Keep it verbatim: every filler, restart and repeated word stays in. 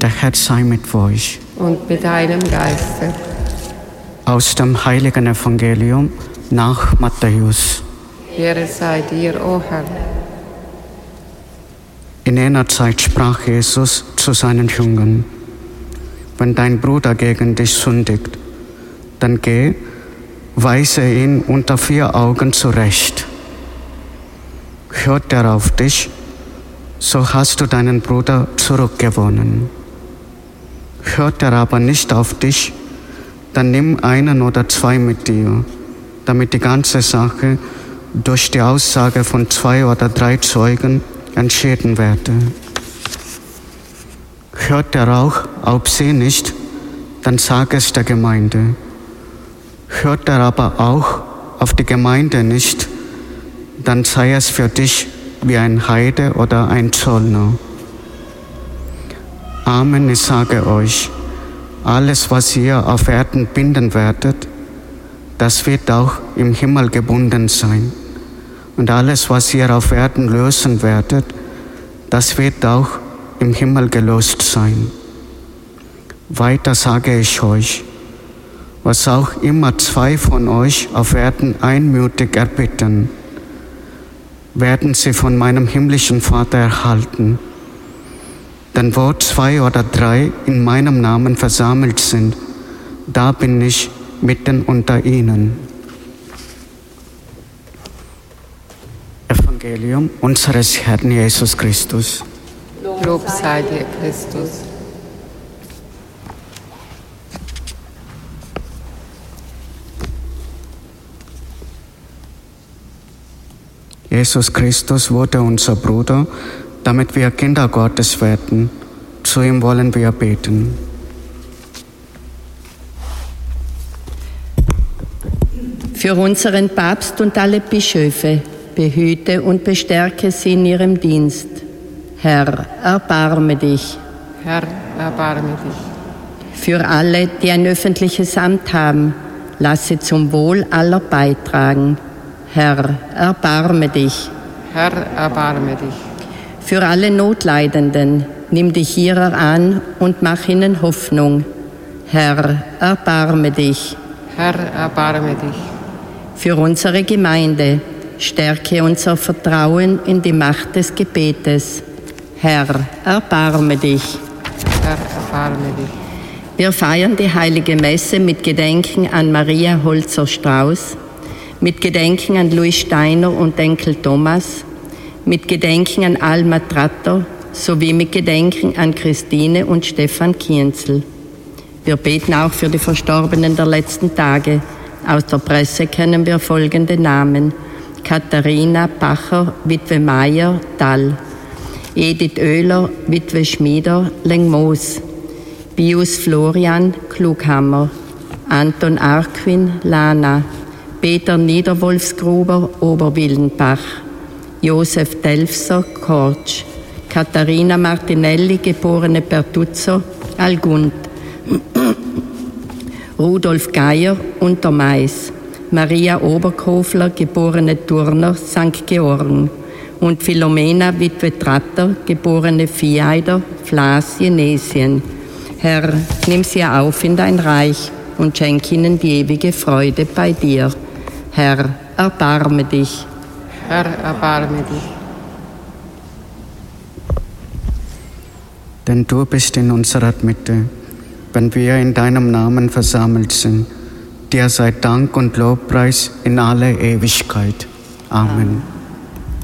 Der Herr sei mit euch. Und mit deinem Geiste. Aus dem heiligen Evangelium nach Matthäus. Ehre sei dir, o Herr. In jener Zeit sprach Jesus zu seinen Jüngern: Wenn dein Bruder gegen dich sündigt, dann geh, weise ihn unter vier Augen zurecht. Hört er auf dich, so hast du deinen Bruder zurückgewonnen. Hört er aber nicht auf dich, dann nimm einen oder zwei mit dir, damit die ganze Sache durch die Aussage von zwei oder drei Zeugen entschieden werde. Hört er auch auf sie nicht, dann sag es der Gemeinde. Hört er aber auch auf die Gemeinde nicht, dann sei es für dich wie ein Heide oder ein Zöllner. Amen, ich sage euch, alles, was ihr auf Erden binden werdet, das wird auch im Himmel gebunden sein. Und alles, was ihr auf Erden lösen werdet, das wird auch im Himmel gelöst sein. Weiter sage ich euch, was auch immer zwei von euch auf Erden einmütig erbitten, werden sie von meinem himmlischen Vater erhalten. Denn wo zwei oder drei in meinem Namen versammelt sind, da bin ich mitten unter ihnen. Evangelium unseres Herrn Jesus Christus. Lob sei dir, Christus. Jesus Christus wurde unser Bruder, damit wir Kinder Gottes werden. Zu ihm wollen wir beten. Für unseren Papst und alle Bischöfe, behüte und bestärke sie in ihrem Dienst. Herr, erbarme dich. Herr, erbarme dich. Für alle, die ein öffentliches Amt haben, lasse zum Wohl aller beitragen. Herr, erbarme dich. Herr, erbarme dich. Für alle Notleidenden, nimm dich ihrer an und mach ihnen Hoffnung. Herr, erbarme dich. Herr, erbarme dich. Für unsere Gemeinde, stärke unser Vertrauen in die Macht des Gebetes. Herr, erbarme dich. Herr, erbarme dich. Wir feiern die Heilige Messe mit Gedenken an Maria Holzer-Strauß, mit Gedenken an Louis Steiner und Enkel Thomas, mit Gedenken an Alma Tratter sowie mit Gedenken an Christine und Stefan Kienzel. Wir beten auch für die Verstorbenen der letzten Tage. Aus der Presse kennen wir folgende Namen: Katharina Bacher, Witwe Meier, Dall; Edith Oehler, Witwe Schmieder, Lengmoos; Pius Florian, Klughammer; Anton Arquin, Lana; Peter Niederwolfsgruber, Oberwildenbach; Josef Delfser, Kortsch; Katharina Martinelli, geborene Pertuzzo, Algund; Rudolf Geier, Untermais; Maria Oberkofler, geborene Turner, Sankt Georgen; und Philomena Witwe Tratter, geborene Vieheider, Flaas, Jenesien. Herr, nimm sie auf in dein Reich und schenk ihnen die ewige Freude bei dir. Herr, erbarme dich. Herr, erbarme dich. Denn du bist in unserer Mitte, wenn wir in deinem Namen versammelt sind. Dir sei Dank und Lobpreis in alle Ewigkeit. Amen. Amen.